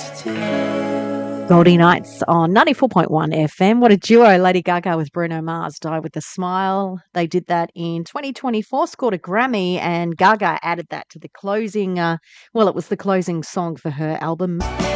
Goldie Nights on 94.1 FM. What a duo, Lady Gaga with Bruno Mars, Die With a Smile. They did that in 2024, scored a Grammy, and Gaga added that to the closing, it was the closing song for her album.